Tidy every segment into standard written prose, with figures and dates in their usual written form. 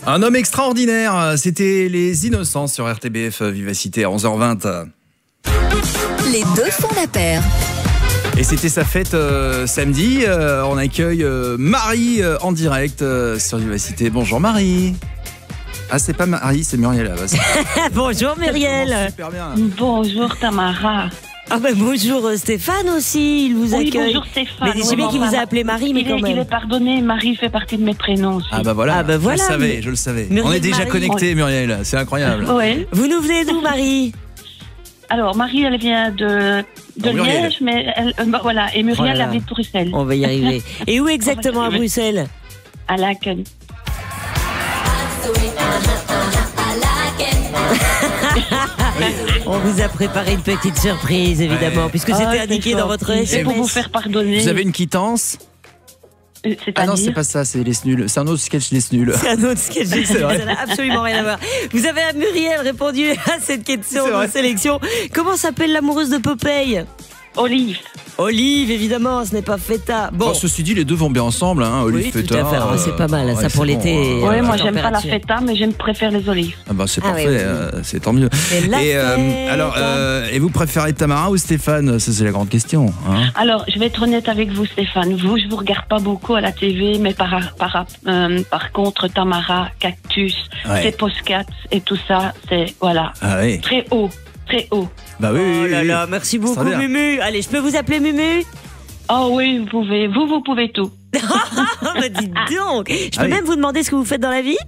Un homme extraordinaire, c'était Les Innocents sur RTBF Vivacité à 11h20. Les deux font la paire. Et c'était sa fête samedi. On accueille Marie en direct sur Vivacité. Bonjour Marie. Ah, c'est pas Marie, c'est Muriel. Bonjour Muriel. Super bien. Bonjour Tamara. Ah ben bonjour Stéphane aussi, il vous accueille. Bonjour Stéphane. Mais j'ai bien qu'il vous a appelé Marie, mais quand même. Il est pardonné, Marie fait partie de mes prénoms aussi. Ah bah voilà, je le savais. Muriel, on est déjà Marie. connectés Muriel, c'est incroyable. Ouais. Vous nous venez d'où Marie? Alors Marie, elle vient de Muriel. Liège, mais voilà. Et Muriel Voilà. habite Bruxelles. On va y arriver. Et où exactement à Bruxelles? À Laken. On vous a préparé une petite surprise évidemment, Ouais. puisque c'était indiqué dans votre C'est SMS. pour vous faire pardonner. Vous avez une quittance? Ah non, c'est pas ça, c'est Les Snuls. C'est un autre sketch Les Snuls. C'est un autre sketch, ça n'a absolument rien à voir. Vous avez à Muriel répondu à cette question C'est vrai. de sélection. Comment s'appelle l'amoureuse de Popeye? Olive. Olive, évidemment, ce n'est pas Feta. Bon, Ceci dit, les deux vont bien ensemble, hein, Olive oui, Feta. tout à fait. C'est pas mal, ça ouais, pour c'est l'été. bon, Ouais, moi la j'aime pas la température. feta, mais préfère les olives. Ah bah c'est Ah parfait, oui. c'est tant mieux. Et la Et fête. alors, et vous préférez Tamara ou Stéphane? Ça c'est la grande question. Hein. Alors, je vais être honnête avec vous, Stéphane. Je vous regarde pas beaucoup à la TV, mais par contre, Tamara, Cactus, Ouais. c'est Postcat et tout ça, c'est voilà, Ah oui. très haut, très haut. Bah oui. Oh oui, là oui. là, merci Ça beaucoup sera bien. Mumu. Allez, je peux vous appeler Mumu? Oh oui, vous pouvez, vous pouvez tout. Bah dites donc. Je peux Ah oui. même vous demander ce que vous faites dans la vie?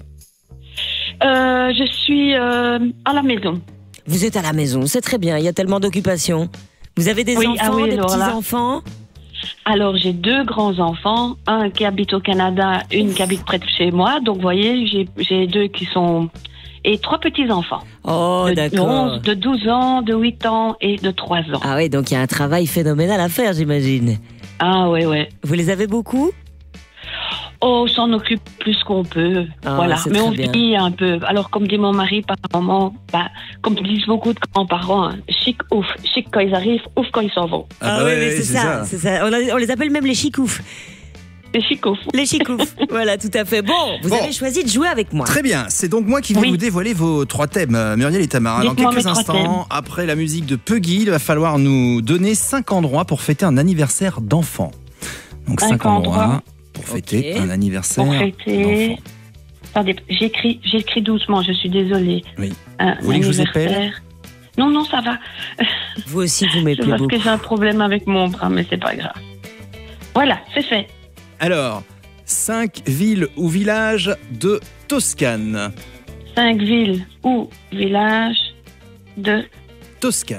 Je suis à la maison. Vous êtes à la maison, c'est très bien, il y a tellement d'occupations. Vous avez des Oui, enfants, ah oui, des alors là. petits-enfants? Alors, j'ai 2 grands-enfants, un qui habite au Canada, une qui habite près de chez moi. Donc, vous voyez, j'ai 2 qui sont... Et 3 petits-enfants. Oh, de d'accord. 11, de 12 ans, de 8 ans et de 3 ans. Ah oui, donc il y a un travail phénoménal à faire, j'imagine. Ah ouais, ouais. Vous les avez beaucoup? Oh, on s'en occupe plus qu'on peut. Ah, voilà. c'est Mais très on bien. vit un peu. Alors, comme dit mon mari par moment, comme disent beaucoup de grands-parents, hein, chic, ouf. Chic quand ils arrivent, ouf quand ils s'en vont. Ah bah oui, ouais, mais c'est ça. C'est ça. On les appelle même les chicoufs. Et chic, ouf. Les chicoufs. Voilà, tout à fait. Bon, vous Bon. avez choisi de jouer avec moi. Très bien, c'est donc moi qui vais Oui. vous dévoiler vos 3 thèmes, Muriel et Tamara. Dans Dites-moi quelques mes 3 instants, après la musique de Puggy, il va falloir nous donner 5 endroits pour fêter un anniversaire d'enfant. Donc 5 5 endroits endroits. pour fêter Ok. un anniversaire Pour fêter. d'enfant. Attendez, j'écris doucement, je suis désolée. Oui. Un Vous voulez que je vous anniversaire. épelle? Non, ça va. Vous aussi, vous C'est m'appelez parce beaucoup. que j'ai un problème avec mon bras, mais c'est pas grave. Voilà, c'est fait. Alors, 5 villes ou villages de Toscane. 5 villes ou villages de Toscane.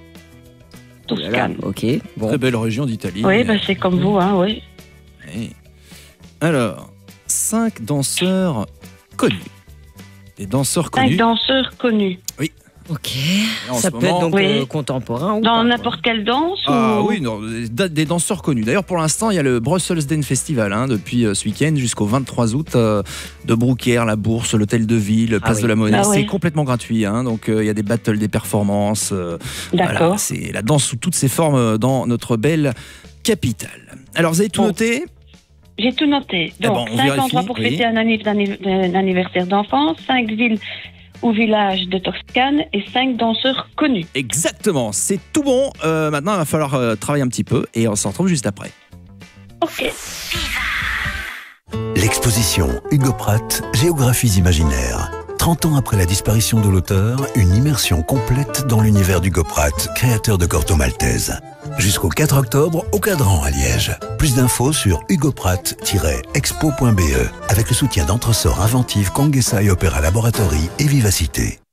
Toscane. Ok, bon. Très belle région d'Italie. Oui, c'est comme vous, hein, oui. Oui. Alors, 5 danseurs connus. Des danseurs 5 connus. danseurs connus. Ok. En Ça ce peut être moment- donc Oui. contemporain ou Dans pas, n'importe quelle danse Ah ou... oui, non, des danseurs connus. D'ailleurs, pour l'instant, il y a le Brussels Dance Festival depuis ce week-end jusqu'au 23 août de Brouckère, la Bourse, l'Hôtel de Ville, Place oui. de la Monnaie. Ah c'est oui. complètement gratuit. Donc, il y a des battles, des performances. D'accord. Voilà, c'est la danse sous toutes ses formes dans notre belle capitale. Alors, vous avez tout Bon. noté? J'ai tout noté. Eh Donc, ben, on 5 vérifie, endroits pour oui. fêter un anniversaire d'enfant, 5 villes ou villages de Toscane et 5 danseurs connus. Exactement, c'est tout bon. Maintenant, il va falloir travailler un petit peu et on se retrouve juste après. Ok. L'exposition Hugo Pratt, Géographies imaginaires. 30 ans après la disparition de l'auteur, une immersion complète dans l'univers d'Hugo Pratt, créateur de Corto Maltese. Jusqu'au 4 octobre, au Cadran à Liège. Plus d'infos sur hugopratt-expo.be avec le soutien d'Entresort Inventive, Conguessa et Opéra Laboratory et Vivacité.